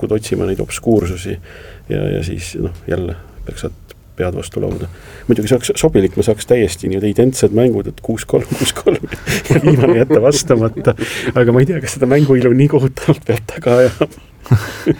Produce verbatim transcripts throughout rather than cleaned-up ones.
hakkad otsima neid obskuursusi ja, ja siis noh, jälle peaks pead vastu lauda. Muidugi saaks sobilik, me saaks täiesti nii identsed mängud, et kuus kolm, kuus kolm ja viimane jätta vastamata. Aga ma ei tea, kas seda mänguilu nii kohutavalt peab taga ajama.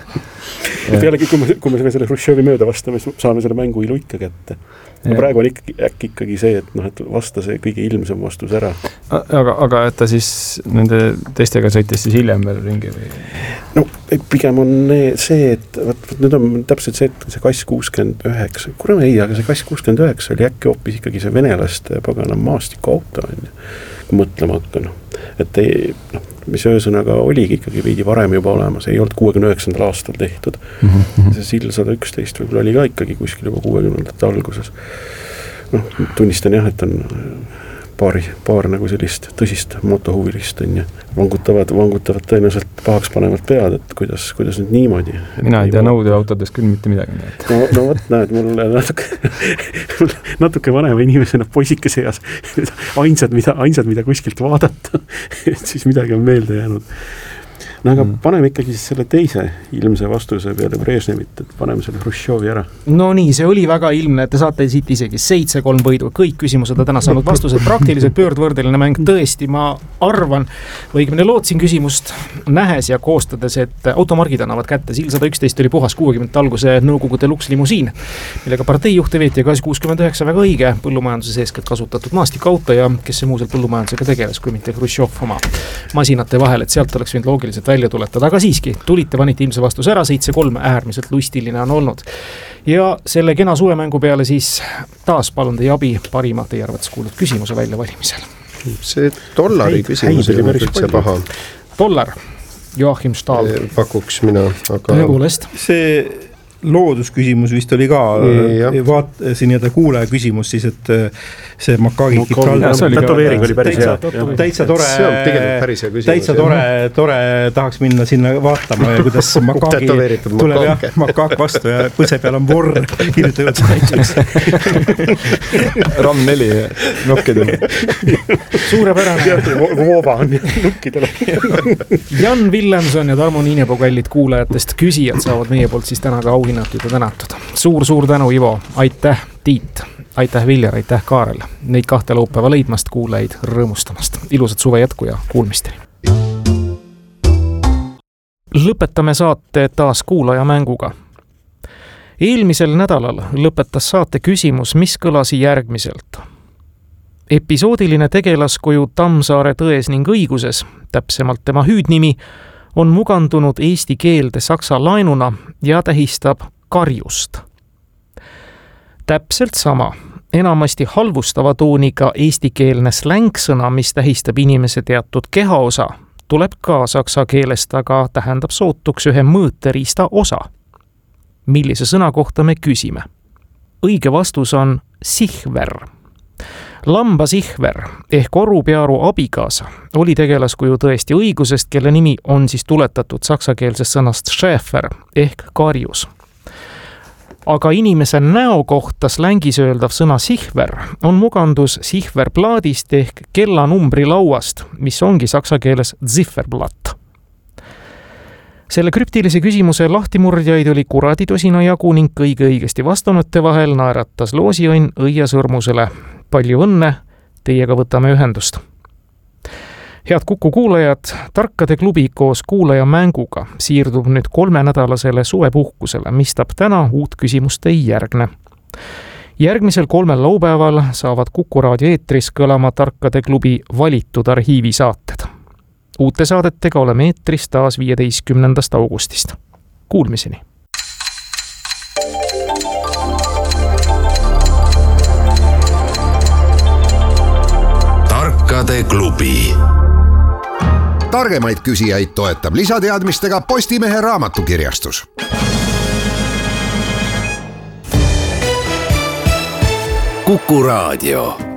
Pealegi, kui me, kui me selle Hruštšovi mööda vastame, saame selle mänguilu ikka kätte. No praegu on ikkagi, äkki ikkagi see, et, noh, et vasta see kõige ilmsem vastus ära. Aga, aga et ta siis nende teistega sõitis siis hiljem veel ringi või? No pigem on see, et võt, võt, nüüd on täpselt see, et see kass kuuskümmend üheksa, kuram ei, aga see kass kuuskümmend üheksa oli äkki hoopis ikkagi see venelaste pagana maastiku auto, on ju, kui mõtlema hakkan. Et ei, noh, mis öösõnaga oligi ikkagi veidi varem juba olemas, ei olnud kuuekümne üheksandal aastal tehtud. Mm-hmm. See sild sada üksteist võib-olla oli ka ikkagi kuskil juba kuuekümnendate alguses. Noh, tunnistan jah, et on paari, paar nagu sellist tõsist motohuvilist on ja vangutavad, vangutavad tõenäoliselt pahaks panevad pead, et kuidas, kuidas nüüd niimoodi. Mina ei tea nõudeautodes küll mitte midagi. No, no võt, näed, mul natuke, natuke vanema inimesena poisike seas ainsad, mida, ainsad, mida kuskilt vaadata, et siis midagi on meelde jäänud. No aga mm. paneme ikkagi siis selle teise ilmse vastuse peale Brežnevit, et paneme selle Hruštšovi ära. No nii, see oli väga ilmne, et te saate siit isegi seitse kolm võidu. Kõik küsimused on täna saanud vastused. Praktiliselt pöördvõrdeline mäng. Tõesti, ma arvan, või õigemini lootsin küsimust nähes ja koostades, et automargid annavad kätte. Sild sada üksteist oli puhas kuuekümnendate alguse Nõukogude lukslimusiin, millega parteijuhte veeti ja kass kuuskümmend üheksa väga õige põllumajanduses eeskätt kasutatud maastikauto ja kes see muuselt põllumajandusega tegeles, kui mitte Hruštšov oma masinate vahel, et sealt oleks võinud loogiliselt välja tuletada, aga siiski tulite, panite ilmse vastus ära, seitse kolm äärmiselt lustiline on olnud. Ja selle kena suvemängu peale siis taas palun teie abi parima teie arvates kuuldud küsimuse välja valimisel. See dollari küsimus oli üldse paha. Dollar, Joachim Stahl. Pakuks mina, aga... Tõepoolest. See loodusküsimus vist oli ka vaat, see nii-öelda kuulaja küsimus siis, et see Makagi no, tätoveering oli päris hea. Täitsa tore, täitsa tore, tore tahaks minna sinna vaatama ja kuidas Makagi tuleb jah, Makak vastu ja põse peal on vorr, kirjutavad näiteks. RAM neli nokkidele. Suurepärane. Voova on nukkidele. Jan Villemson ja Tarmo Niinepuu kallid kuulajatest küsijad saavad meie poolt siis täna ka auhinnatud ja tänatud. Suur-suur tänu, Ivo. Aitäh, Tiit. Aitäh, Viljar. Aitäh, Kaarel. Neid kahte laupäeva leidmast, kuulajaid rõõmustamast. Ilusat suve jätku ja kuulmisteni. Lõpetame saate taas kuulaja mänguga. Eelmisel nädalal lõpetas saate küsimus, mis kõlasi järgmiselt. Episoodiline tegelaskuju Tammsaare Tões ning õiguses, täpsemalt tema hüüdnimi, on mugandunud eesti keelde saksa laenuna ja tähistab karjust. Täpselt sama, enamasti halvustava tooniga eestikeelne slängsõna, mis tähistab inimese teatud kehaosa, tuleb ka saksa keelest, aga tähendab sootuks ühe mõõteriista osa. Millise sõna kohta me küsime? Õige vastus on sihver. Lamba sihver ehk Orupearu abikaasa oli tegelaskuju tõesti õigusest, kelle nimi on siis tuletatud saksakeelsest sõnast Schäfer ehk karjus. Aga inimese näo kohta slängis öeldav sõna sihver on mugandus sihverplaadist ehk kellanumbri lauast, mis ongi saksa keeles Zifferblatt. Selle krüptilise küsimuse lahtimurdjaid oli kuraditosina jagu ning kõige õigesti vastanute vahel naeratas loosiõnn Õia Sõrmusele. Palju õnne, teiega võtame ühendust. Head Kuku kuulajad, Tarkade klubi koos kuulaja mänguga siirdub nüüd kolmenädalasele suvepuhkusele, mis tab täna uut küsimust ei järgne. Järgmisel kolmel laupäeval saavad Kuku raadio eetris kõlama Tarkade klubi valitud arhiivisaated. Uute saadetega oleme eetris taas viieteistkümnendast augustist. Kuulmiseni! Tarkade klubi. Targemaid küsijaid toetab lisateadmistega Postimehe raamatukirjastus. Kuku raadio.